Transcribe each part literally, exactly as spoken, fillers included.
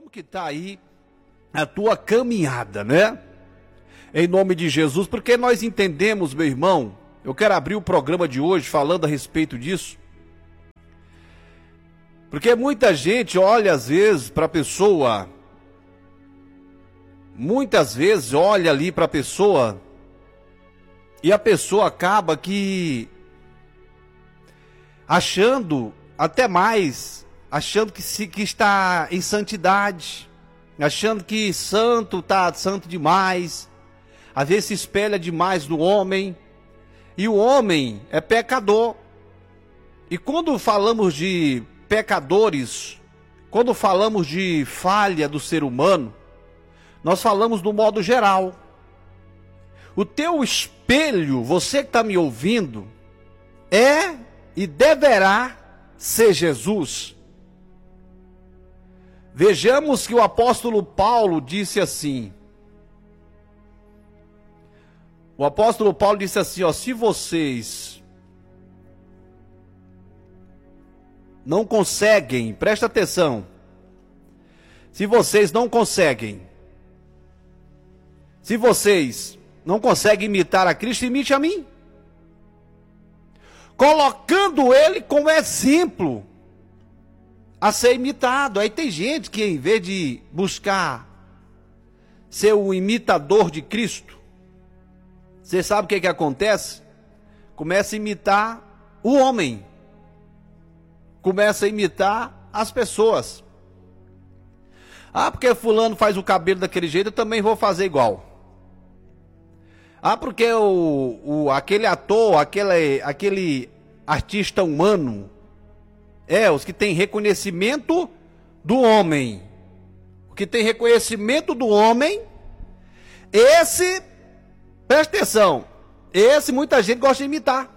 Como que está aí a tua caminhada, né? Em nome de Jesus, porque nós entendemos, meu irmão, eu quero abrir o programa de hoje falando a respeito disso. Porque muita gente olha às vezes para a pessoa, muitas vezes olha ali para a pessoa e a pessoa acaba que achando até mais, achando que, se, que está em santidade, achando que santo está santo demais, às vezes se espelha demais no homem, e o homem é pecador. E quando falamos de pecadores, quando falamos de falha do ser humano, nós falamos do modo geral. O teu espelho, você que está me ouvindo, é e deverá ser Jesus. Vejamos que o apóstolo Paulo disse assim. O apóstolo Paulo disse assim, ó, se vocês não conseguem, presta atenção, se vocês não conseguem, se vocês não conseguem imitar a Cristo, imite a mim, colocando ele como exemplo a ser imitado. Aí tem gente que, em vez de buscar ser o imitador de Cristo, você sabe o que que acontece? Começa a imitar o homem, começa a imitar as pessoas. Ah, porque fulano faz o cabelo daquele jeito, eu também vou fazer igual. Ah, porque o, o, aquele ator, aquele, aquele artista humano, é, os que têm reconhecimento do homem, o que tem reconhecimento do homem, esse, presta atenção, esse muita gente gosta de imitar.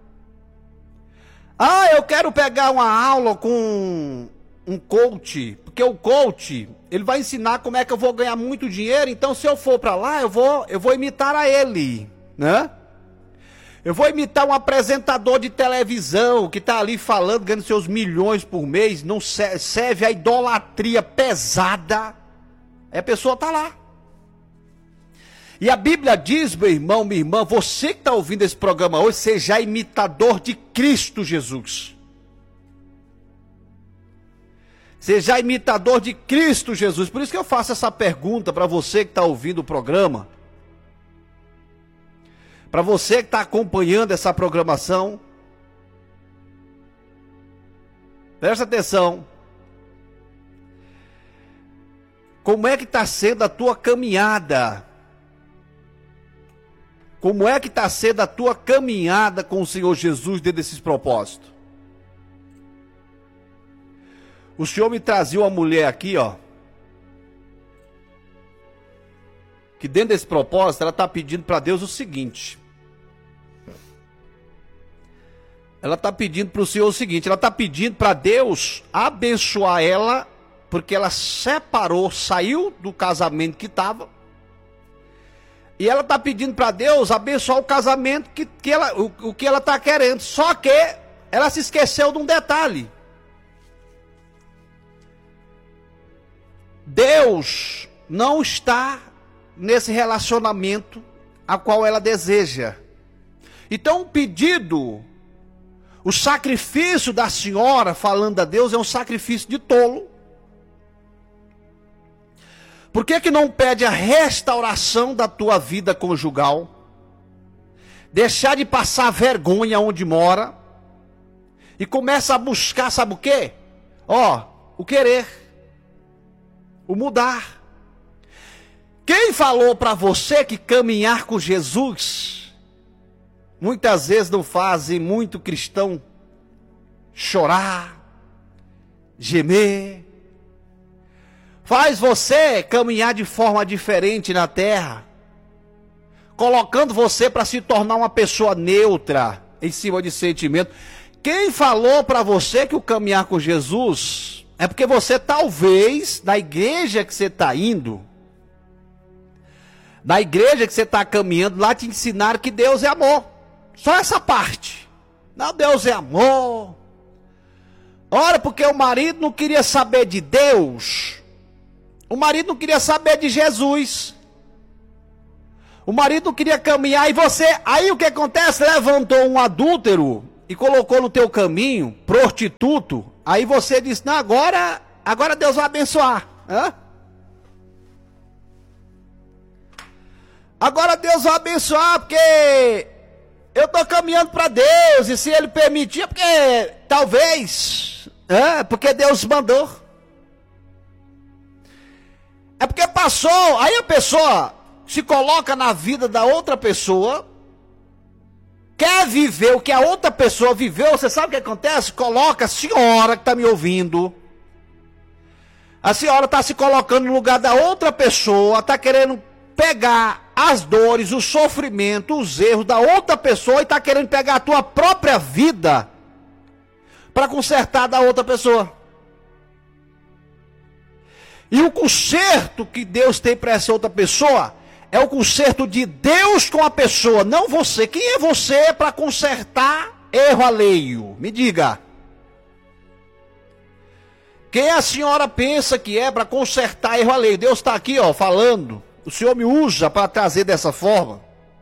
Ah, eu quero pegar uma aula com um coach, porque o coach, ele vai ensinar como é que eu vou ganhar muito dinheiro, então se eu for para lá, eu vou, eu vou imitar a ele, né? Eu vou imitar um apresentador de televisão que está ali falando, ganhando seus milhões por mês, não serve a idolatria pesada, aí a pessoa está lá. E a Bíblia diz, meu irmão, minha irmã, você que está ouvindo esse programa hoje, seja imitador de Cristo Jesus. Seja imitador de Cristo Jesus. Por isso que eu faço essa pergunta para você que está ouvindo o programa. Para você que está acompanhando essa programação. Presta atenção. Como é que está sendo a tua caminhada? Como é que está sendo a tua caminhada com o Senhor Jesus dentro desses propósitos? O Senhor me trazia uma mulher aqui, ó, que dentro desse propósito, ela está pedindo para Deus o seguinte. Ela está pedindo para o Senhor o seguinte, ela está pedindo para Deus abençoar ela, porque ela separou, saiu do casamento que estava, e ela está pedindo para Deus abençoar o casamento, que, que ela, o, o que ela está querendo, só que ela se esqueceu de um detalhe. Deus não está nesse relacionamento a qual ela deseja. Então o pedido, o sacrifício da senhora falando a Deus é um sacrifício de tolo. Por que que não pede a restauração da tua vida conjugal? Deixar de passar vergonha onde mora e começa a buscar, sabe o quê? Ó, o querer. O mudar. Quem falou para você que caminhar com Jesus muitas vezes não fazem muito cristão chorar, gemer, faz você caminhar de forma diferente na terra, colocando você para se tornar uma pessoa neutra em cima de sentimento. Quem falou para você que o caminhar com Jesus é porque você talvez, na igreja que você está indo, na igreja que você está caminhando, lá te ensinaram que Deus é amor. Só essa parte. Não, Deus é amor. Ora, porque o marido não queria saber de Deus. O marido não queria saber de Jesus. O marido não queria caminhar e você... Aí o que acontece? Levantou um adúltero e colocou no teu caminho, prostituto. Aí você disse, não, agora, agora Deus vai abençoar. Hã? Agora Deus vai abençoar porque eu estou caminhando para Deus. E se Ele permitir, porque talvez, é, porque Deus mandou. É porque passou, aí a pessoa se coloca na vida da outra pessoa, quer viver o que a outra pessoa viveu. Você sabe o que acontece? Coloca a senhora que está me ouvindo. A senhora está se colocando no lugar da outra pessoa, está querendo pegar as dores, o sofrimento, os erros da outra pessoa e está querendo pegar a tua própria vida para consertar da outra pessoa. E o conserto que Deus tem para essa outra pessoa é o conserto de Deus com a pessoa, não você. Quem é você para consertar erro alheio? Me diga. Quem a senhora pensa que é para consertar erro alheio? Deus está aqui, ó, falando. O Senhor me usa para trazer dessa forma.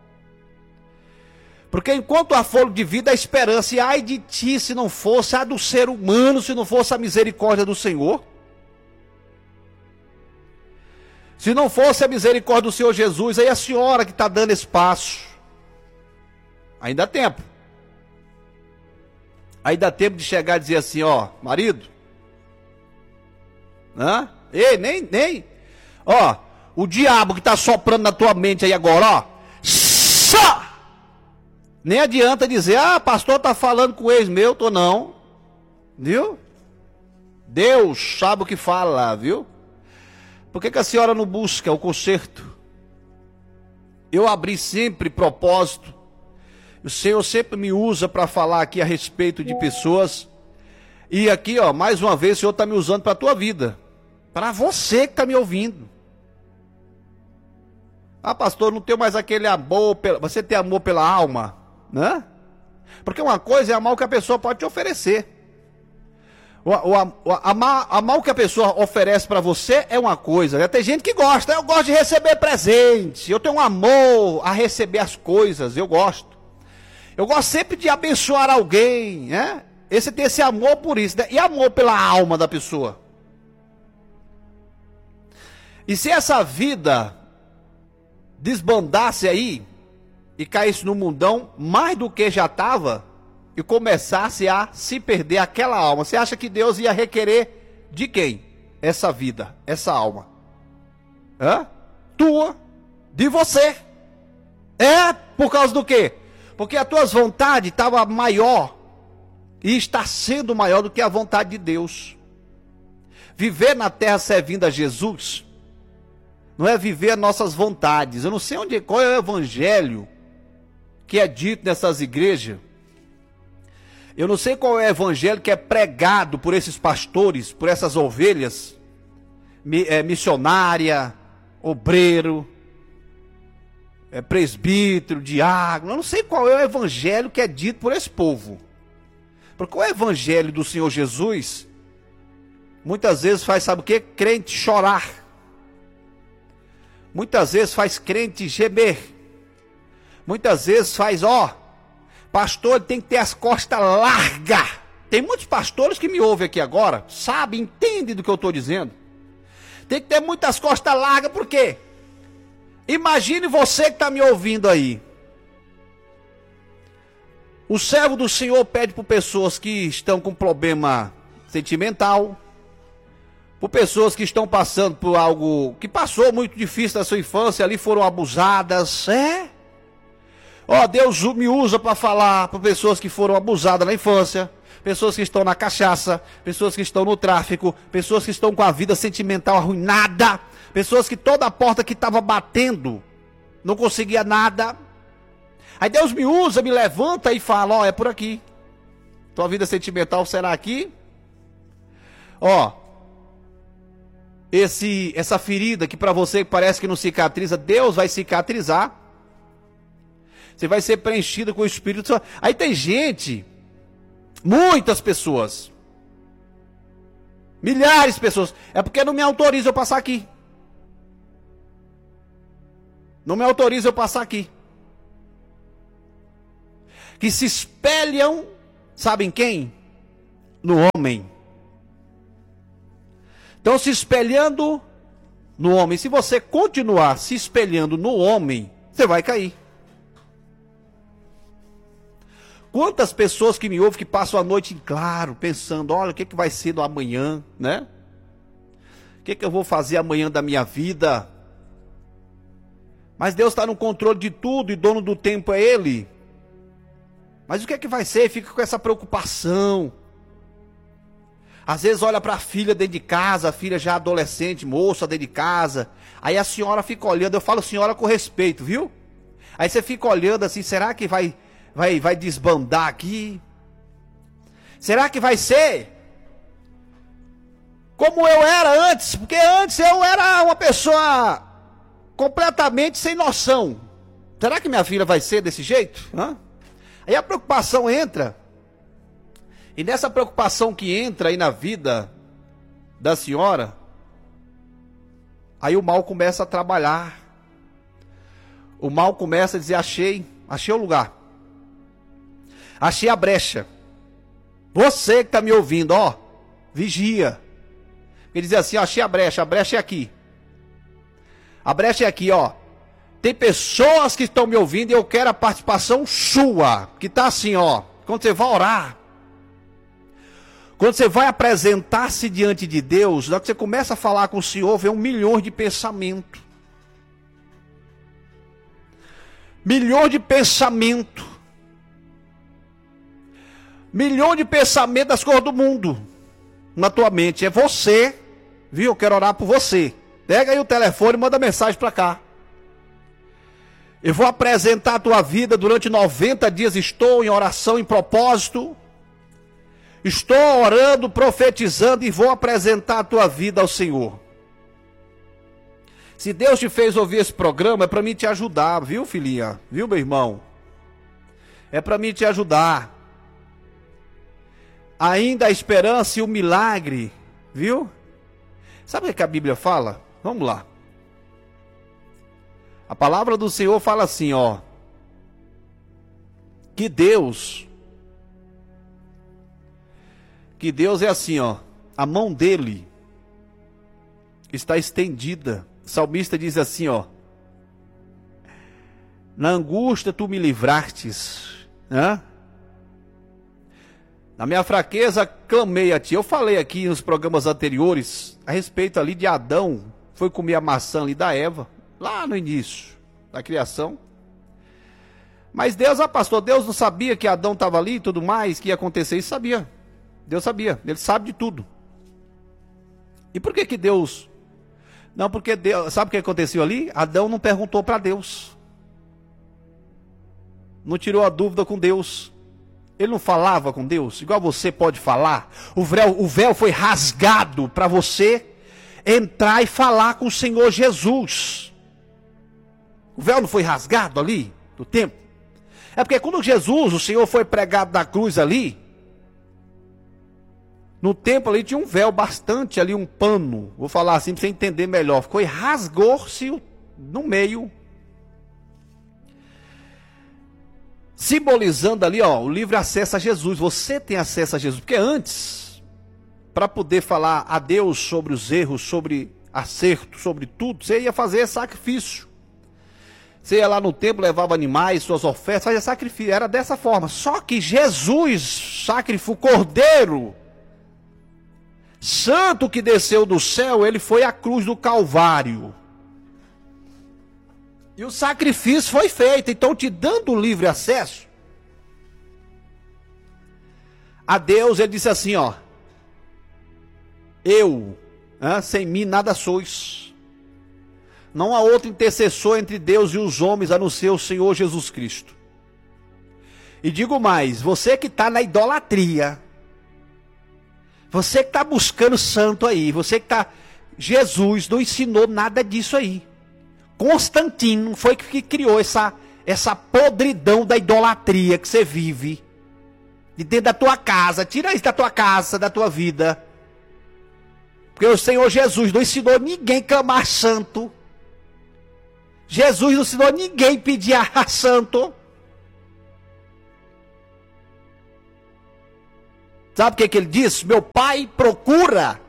Porque enquanto há fôlego de vida, há esperança. E ai de ti se não fosse a do ser humano, se não fosse a misericórdia do Senhor. Se não fosse a misericórdia do Senhor Jesus, aí a senhora que está dando espaço. Ainda dá tempo. Aí dá tempo de chegar e dizer assim, ó, marido. Hã? Ei, nem, nem. Ó, o diabo que está soprando na tua mente aí agora, ó. Só! Nem adianta dizer, ah, pastor está falando com o ex meu, tô não. Viu? Deus sabe o que fala, viu? Por que que a senhora não busca o conserto? Eu abri sempre propósito. O Senhor sempre me usa para falar aqui a respeito de pessoas. E aqui, ó, mais uma vez, o Senhor está me usando para a tua vida. Para você que está me ouvindo. Ah, pastor, não tenho mais aquele amor. Pela... Você tem amor pela alma, né? Porque uma coisa é amar o que a pessoa pode te oferecer. O, o, o, amar, amar o que a pessoa oferece para você é uma coisa, né? Tem gente que gosta, eu gosto de receber presente, eu tenho um amor a receber as coisas, eu gosto. Eu gosto sempre de abençoar alguém, né? Esse tem esse amor por isso, né? E amor pela alma da pessoa. E se essa vida desbandasse aí e caísse no mundão mais do que já estava, e começasse a se perder aquela alma, você acha que Deus ia requerer de quem? Essa vida, essa alma. Hã? Tua, de você. É por causa do quê? Porque as tuas vontades estavam maior e está sendo maior do que a vontade de Deus. Viver na terra servindo a Jesus não é viver as nossas vontades. Eu não sei onde, qual é o evangelho que é dito nessas igrejas. Eu não sei qual é o evangelho que é pregado por esses pastores, por essas ovelhas, é, missionária, obreiro, é, presbítero, diácono. Eu não sei qual é o evangelho que é dito por esse povo. Porque o evangelho do Senhor Jesus, muitas vezes faz, sabe o que? Crente chorar. Muitas vezes faz crente gemer. Muitas vezes faz, ó... Pastor tem que ter as costas largas. Tem muitos pastores que me ouvem aqui agora, sabem, entendem do que eu estou dizendo. Tem que ter muitas costas largas, por quê? Imagine você que está me ouvindo aí. O servo do Senhor pede por pessoas que estão com problema sentimental, por pessoas que estão passando por algo que passou muito difícil na sua infância, ali foram abusadas, é? Ó, oh, Deus me usa para falar para pessoas que foram abusadas na infância, pessoas que estão na cachaça, pessoas que estão no tráfico, pessoas que estão com a vida sentimental arruinada, pessoas que toda a porta que estava batendo não conseguia nada. Aí Deus me usa, me levanta e fala, ó, oh, é por aqui. Tua vida sentimental será aqui. Ó, oh, esse essa ferida que para você parece que não cicatriza, Deus vai cicatrizar. Você vai ser preenchido com o Espírito Santo. Aí tem gente, muitas pessoas, milhares de pessoas, é porque não me autoriza eu passar aqui. não me autoriza eu passar aqui. Que se espelham, sabem quem? No homem. Então, se espelhando no homem. Se você continuar se espelhando no homem, você vai cair. Quantas pessoas que me ouvem que passam a noite em claro, pensando, olha, o que, que vai ser do amanhã, né? O que, que eu vou fazer amanhã da minha vida? Mas Deus está no controle de tudo e dono do tempo é Ele. Mas o que é que vai ser? Fica com essa preocupação. Às vezes olha para a filha dentro de casa, a filha já adolescente, moça dentro de casa. Aí a senhora fica olhando, eu falo senhora com respeito, viu? Aí você fica olhando assim, será que vai, vai, vai desbandar aqui? Será que vai ser como eu era antes? Porque antes eu era uma pessoa completamente sem noção. Será que minha filha vai ser desse jeito? Hã? Aí a preocupação entra. E nessa preocupação que entra aí na vida da senhora, aí o mal começa a trabalhar. O mal começa a dizer, achei, achei o lugar. Achei a brecha. Você que está me ouvindo, ó, vigia. Ele diz assim, ó, achei a brecha, a brecha é aqui. A brecha é aqui, ó. Tem pessoas que estão me ouvindo e eu quero a participação sua. Que está assim, ó, quando você vai orar. Quando você vai apresentar-se diante de Deus, na hora que você começa a falar com o Senhor, vem um milhão de pensamentos. Milhão de pensamentos. Milhão de pensamentos das coisas do mundo. Na tua mente. É você, viu? Eu quero orar por você. Pega aí o telefone e manda mensagem para cá. Eu vou apresentar a tua vida durante noventa dias. Estou em oração, em propósito. Estou orando, profetizando e vou apresentar a tua vida ao Senhor. Se Deus te fez ouvir esse programa, é para mim te ajudar, viu, filhinha? Viu, meu irmão? É para mim te ajudar. Ainda a esperança e o milagre, viu? Sabe o que a Bíblia fala? Vamos lá. A palavra do Senhor fala assim, ó. Que Deus... Que Deus é assim, ó, a mão dele está estendida. O salmista diz assim, ó, na angústia tu me livrastes, né? Na minha fraqueza clamei a ti. Eu falei aqui nos programas anteriores a respeito ali de Adão, foi comer a maçã ali da Eva, lá no início da criação. Mas Deus, ah pastor, Deus não sabia que Adão estava ali e tudo mais, que ia acontecer isso? Sabia. Deus sabia, Ele sabe de tudo. E por que que Deus... Não, porque Deus... Sabe o que aconteceu ali? Adão não perguntou para Deus. Não tirou a dúvida com Deus. Ele não falava com Deus, igual você pode falar. O véu, o véu foi rasgado para você entrar e falar com o Senhor Jesus. O véu não foi rasgado ali, do templo? É porque quando Jesus, o Senhor foi pregado na cruz ali... No templo ali tinha um véu bastante ali, um pano. Vou falar assim para você entender melhor. Ficou e rasgou-se no meio. Simbolizando ali, ó, o livre acesso a Jesus. Você tem acesso a Jesus. Porque antes, para poder falar a Deus sobre os erros, sobre acerto, sobre tudo, você ia fazer sacrifício. Você ia lá no templo, levava animais, suas ofertas, fazia sacrifício. Era dessa forma. Só que Jesus sacrificou o cordeiro santo que desceu do céu, ele foi à cruz do Calvário. E o sacrifício foi feito, então te dando livre acesso a Deus. Ele disse assim, ó, eu, hein, sem mim nada sois. Não há outro intercessor entre Deus e os homens, a não ser o Senhor Jesus Cristo. E digo mais, você que está na idolatria, você que está buscando santo aí, você que está... Jesus não ensinou nada disso aí. Constantino foi que criou essa, essa podridão da idolatria que você vive. De dentro da tua casa, tira isso da tua casa, da tua vida. Porque o Senhor Jesus não ensinou ninguém a clamar santo. Jesus não ensinou ninguém a pedir a santo. Sabe o que, que ele disse? Meu pai procura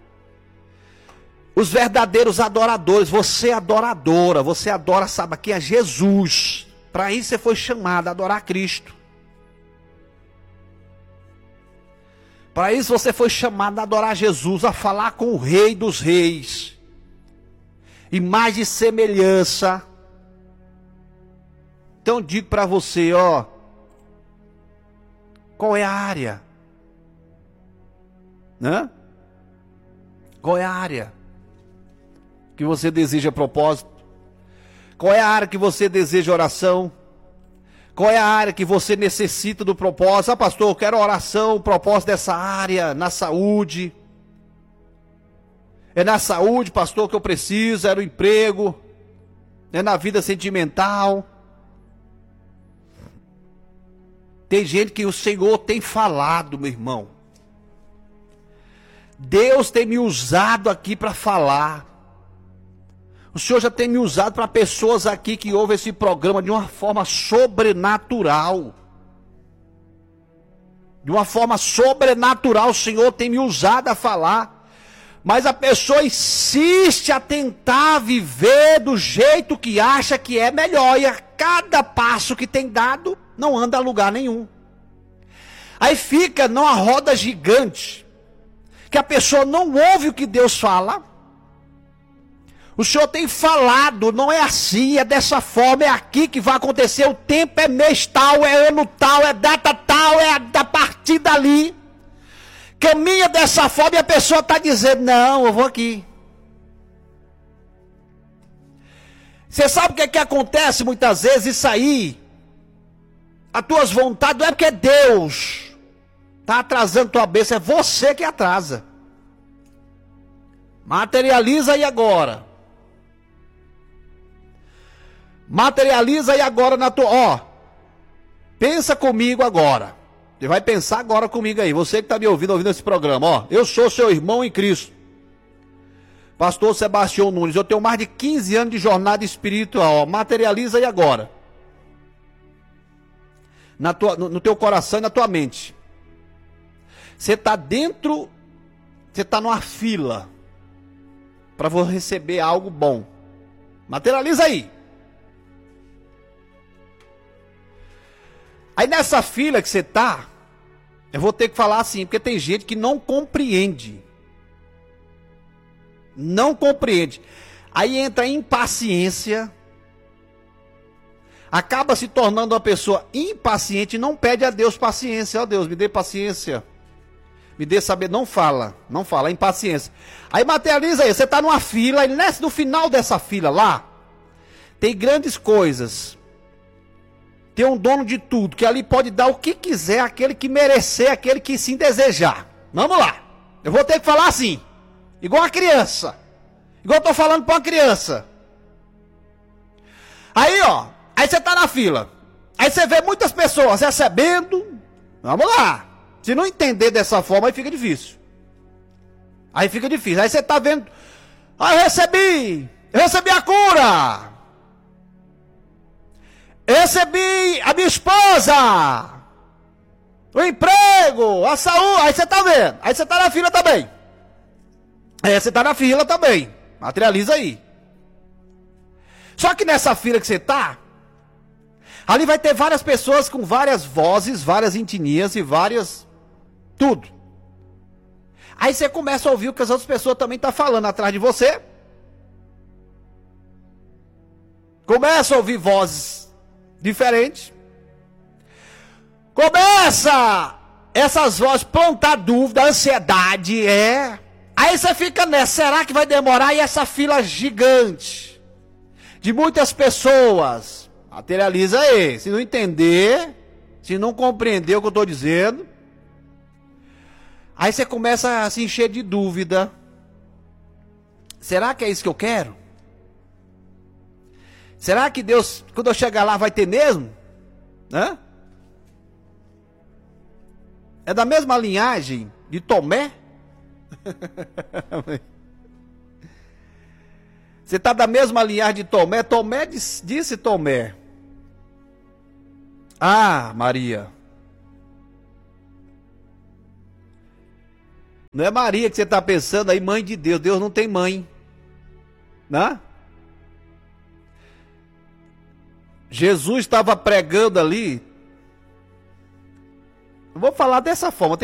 os verdadeiros adoradores. Você é adoradora, você adora, sabe quem é Jesus. Para isso você foi chamado a adorar Cristo. Para isso você foi chamado a adorar Jesus, a falar com o Rei dos Reis. Imagem e semelhança. Então eu digo para você, ó, qual é a área? Né? Qual é a área que você deseja propósito? Qual é a área que você deseja oração? Qual é a área que você necessita do propósito? Ah, pastor, eu quero oração, propósito dessa área, na saúde. É na saúde, pastor, que eu preciso, é no emprego, é na vida sentimental. Tem gente que o Senhor tem falado, meu irmão. Deus tem me usado aqui para falar. O Senhor já tem me usado para pessoas aqui que ouvem esse programa de uma forma sobrenatural. De uma forma sobrenatural, o Senhor tem me usado a falar. Mas a pessoa insiste a tentar viver do jeito que acha que é melhor. E a cada passo que tem dado, não anda a lugar nenhum. Aí fica numa roda gigante, que a pessoa não ouve o que Deus fala. O Senhor tem falado, não é assim, é dessa forma, é aqui que vai acontecer, o tempo é mês tal, é ano tal, é data tal, é a partir dali. Caminha dessa forma e a pessoa está dizendo, não, eu vou aqui. Você sabe o que é que acontece muitas vezes? Isso aí, as tuas vontades, não é porque Deus está atrasando tua bênção, é você que atrasa. Materializa aí agora. Materializa aí agora na tua... Ó, pensa comigo agora. Você vai pensar agora comigo aí. Você que está me ouvindo, ouvindo esse programa. Ó, eu sou seu irmão em Cristo. Pastor Sebastião Nunes. Eu tenho mais de quinze anos de jornada espiritual. Ó, materializa aí agora. Na tua, no, no teu coração e na tua mente. Você está dentro... Você está numa fila para você receber algo bom. Materializa aí. Aí nessa fila que você está, eu vou ter que falar assim, porque tem gente que não compreende. Não compreende. Aí entra a impaciência. Acaba se tornando uma pessoa impaciente e não pede a Deus paciência. Ó Deus, me dê paciência. Me dê saber, não fala, não fala, é impaciência. Aí materializa aí, você está numa fila, e nesse, no final dessa fila lá, tem grandes coisas. Tem um dono de tudo, que ali pode dar o que quiser, aquele que merecer, aquele que sim desejar. Vamos lá, eu vou ter que falar assim, igual a criança, igual eu estou falando para uma criança. Aí ó, aí você está na fila, aí você vê muitas pessoas recebendo, vamos lá. Se não entender dessa forma, aí fica difícil. Aí fica difícil. Aí você está vendo. Ah, eu recebi. Eu recebi a cura. Eu recebi a minha esposa. O emprego. A saúde. Aí você está vendo. Aí você está na fila também. Aí você está na fila também. Materializa aí. Só que nessa fila que você está, ali vai ter várias pessoas com várias vozes, várias etnias e várias... Tudo. Aí você começa a ouvir o que as outras pessoas também estão falando atrás de você. Começa a ouvir vozes diferentes. Começa essas vozes plantar dúvida, ansiedade, é. Aí você fica nessa, será que vai demorar? E essa fila gigante de muitas pessoas. Materializa aí. Se não entender, se não compreender o que eu estou dizendo, aí você começa a se encher de dúvida. Será que é isso que eu quero? Será que Deus, quando eu chegar lá, vai ter mesmo? Hã? É da mesma linhagem de Tomé? Você está da mesma linhagem de Tomé. Tomé disse, disse Tomé: ah, Maria. Não é Maria que você está pensando aí, mãe de Deus. Deus não tem mãe. Né? Jesus estava pregando ali. Eu vou falar dessa forma.